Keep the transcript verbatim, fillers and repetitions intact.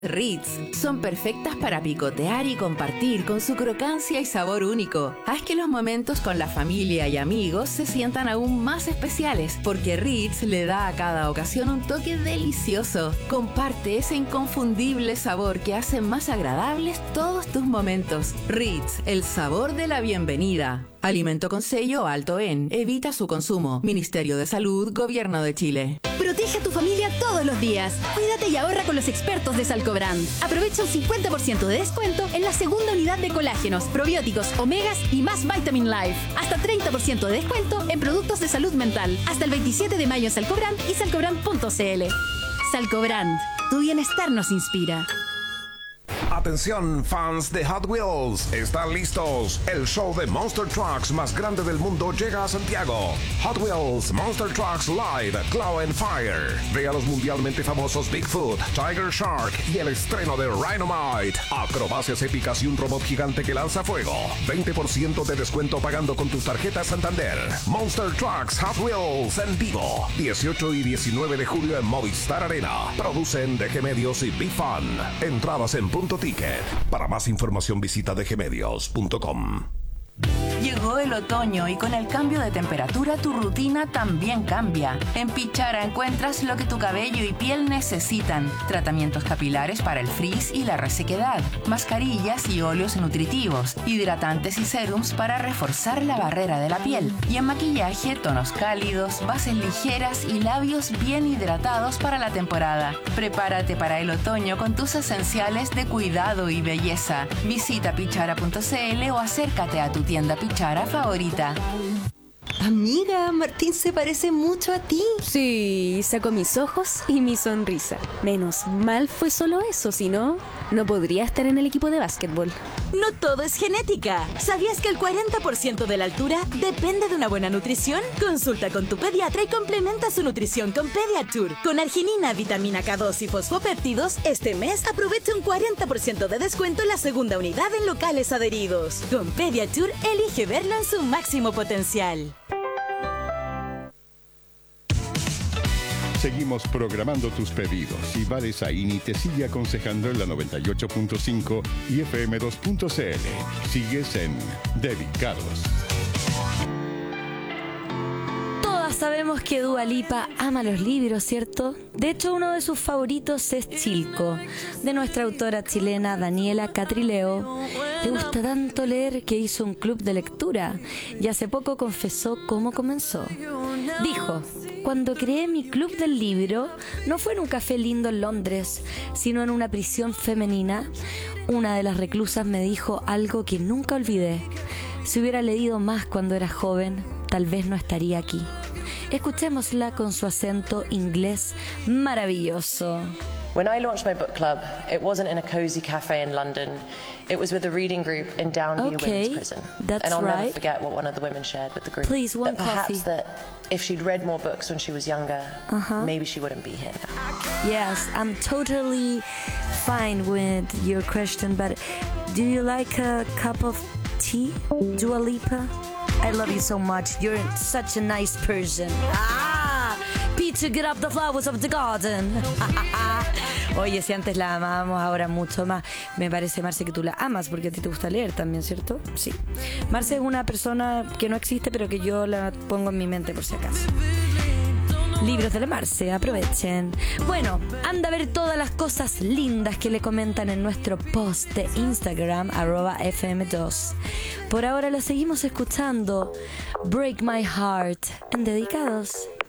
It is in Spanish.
Ritz son perfectas para picotear y compartir con su crocancia y sabor único. Haz que los momentos con la familia y amigos se sientan aún más especiales, porque Ritz le da a cada ocasión un toque delicioso. Comparte ese inconfundible sabor que hace más agradables todos tus momentos. Ritz, el sabor de la bienvenida. Alimento con sello alto en. Evita su consumo. Ministerio de Salud, Gobierno de Chile. Protege a tu familia todos los días. Cuídate y ahorra con los expertos de Salcobrand. Aprovecha un cincuenta por ciento de descuento en la segunda unidad de colágenos, probióticos, omegas y más Vitamin Life. Hasta treinta por ciento de descuento en productos de salud mental. Hasta el veintisiete de mayo en Salcobrand y salcobrand punto c l. Salcobrand, tu bienestar nos inspira. Atención, fans de Hot Wheels, ¿están listos? El show de Monster Trucks más grande del mundo llega a Santiago. Hot Wheels Monster Trucks Live Claw and Fire. Ve a los mundialmente famosos Bigfoot, Tiger Shark y el estreno de Rhinomite. Acrobacias épicas y un robot gigante que lanza fuego. veinte por ciento de descuento pagando con tus tarjetas Santander. Monster Trucks Hot Wheels en vivo. dieciocho y diecinueve de julio en Movistar Arena. Producen D G Medios y BeFun. Entradas en punto ticket. Para más información visita d g medios punto com. Llegó el otoño y con el cambio de temperatura tu rutina también cambia. En Pichara encuentras lo que tu cabello y piel necesitan. Tratamientos capilares para el frizz y la resequedad. Mascarillas y óleos nutritivos. Hidratantes y serums para reforzar la barrera de la piel. Y en maquillaje, tonos cálidos, bases ligeras y labios bien hidratados para la temporada. Prepárate para el otoño con tus esenciales de cuidado y belleza. Visita pichara punto c l o acércate a tu tienda Pichara favorita. Amiga, Martín se parece mucho a ti. Sí, sacó mis ojos y mi sonrisa. Menos mal fue solo eso, si no, no podría estar en el equipo de básquetbol. No todo es genética. ¿Sabías que el cuarenta por ciento de la altura depende de una buena nutrición? Consulta con tu pediatra y complementa su nutrición con Pediatur. Con arginina, vitamina K dos y fosfopéptidos, este mes aprovecha un cuarenta por ciento de descuento en la segunda unidad en locales adheridos. Con Pediatur, elige verlo en su máximo potencial. Seguimos programando tus pedidos y Vale Zaini te sigue aconsejando en la noventa y ocho punto cinco y F M dos punto c l. Sigues en Dedicados. Todas sabemos que Dua Lipa ama los libros, ¿cierto? De hecho, uno de sus favoritos es Chilco, de nuestra autora chilena Daniela Catrileo. Le gusta tanto leer que hizo un club de lectura y hace poco confesó cómo comenzó. Dijo: cuando creé mi club del libro, no fue en un café lindo en Londres, sino en una prisión femenina. Una de las reclusas me dijo algo que nunca olvidé. Si hubiera leído más cuando era joven, tal vez no estaría aquí. Escuchémosla con su acento inglés maravilloso. When I launched my book club, it wasn't in a cozy cafe in London. It was with a reading group in Downview Okay, Women's Prison. that's and I'll right. never forget what one of the women shared with the group. Please, one that perhaps coffee. that if she'd read more books when she was younger, Uh-huh. maybe she wouldn't be here now. Yes, I'm totally fine with your question, but do you like a cup of tea, Dua Lipa? I love you so much. You're such a nice person. Ah, Peter, get up the flowers of the garden. Oye, si antes la amábamos, ahora mucho más. Me parece, Marce, que tú la amas porque a ti te gusta leer también, ¿cierto? Sí. Marce es una persona que no existe, pero que yo la pongo en mi mente por si acaso. Libros de la Marce, aprovechen. Bueno, anda a ver todas las cosas lindas que le comentan en nuestro post de Instagram, arroba F M dos. Por ahora la seguimos escuchando. Break My Heart en Dedicados.